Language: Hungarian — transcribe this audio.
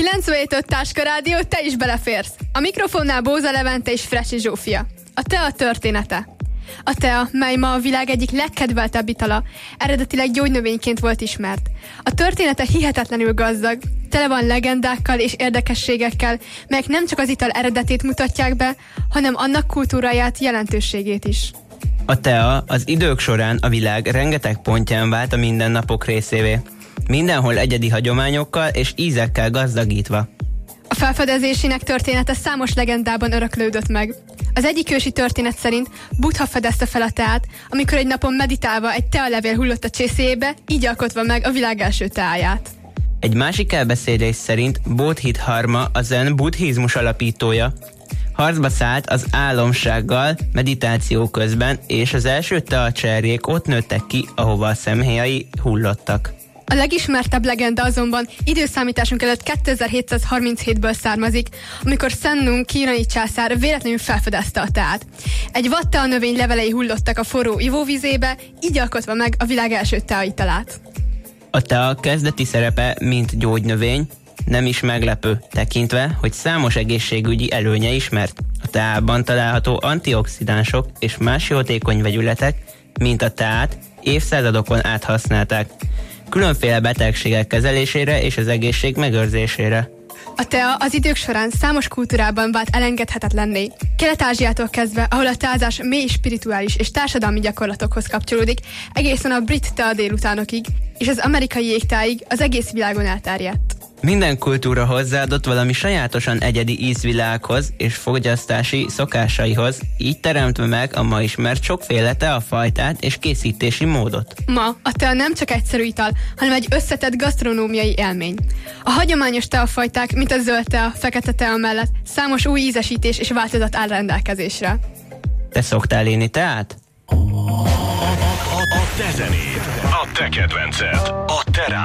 97.5 Táska Rádió, te is beleférsz. A mikrofonnál Bóza Levente és Fresi Zsófia. A tea története. A tea, mely ma a világ egyik legkedveltebb itala, eredetileg gyógynövényként volt ismert. A története hihetetlenül gazdag, tele van legendákkal és érdekességekkel, melyek nem csak az ital eredetét mutatják be, hanem annak kultúráját, jelentőségét is. A tea az idők során a világ rengeteg pontján vált a mindennapok részévé. Mindenhol egyedi hagyományokkal és ízekkel gazdagítva. A felfedezésének története számos legendában öröklődött meg. Az egyik ősi történet szerint Buddha fedezte fel a teát, amikor egy napon meditálva egy tealevél hullott a csészéjébe, így alkotva meg a világ első teáját. Egy másik elbeszélés szerint Bodhidharma a zen buddhizmus alapítója. Harcba szállt az álomsággal meditáció közben, és az első teacserjék ott nőttek ki, ahova a szemhéjai hullottak. A legismertebb legenda azonban időszámításunk előtt 2737-ből származik, amikor Sennung kínai császár véletlenül felfedezte a teát. Egy vadtea növény levelei hullottak a forró ivóvizébe, így alkotva meg a világ első teaitalát. A tea kezdeti szerepe, mint gyógynövény, nem is meglepő, tekintve, hogy számos egészségügyi előnye ismert. A teában található antioxidánsok és más jótékony vegyületek, mint a teát, évszázadokon át használták. Különféle betegségek kezelésére és az egészség megőrzésére. A tea az idők során számos kultúrában vált elengedhetetlenné. Kelet-Ázsiától kezdve, ahol a teázás mély spirituális és társadalmi gyakorlatokhoz kapcsolódik, egészen a brit tea délutánokig, és az amerikai jégtáig az egész világon elterjedt. Minden kultúra hozzáadott valami sajátosan egyedi ízvilághoz és fogyasztási szokásaihoz, így teremtve meg a ma ismert sokféle teafajtát és készítési módot. Ma a tea nem csak egyszerű ital, hanem egy összetett gasztronómiai élmény. A hagyományos teafajták, mint a zöld tea, fekete tea mellett számos új ízesítés és változat áll rendelkezésre. Te szoktál inni teát? A te zenéd, a te kedvenced, a te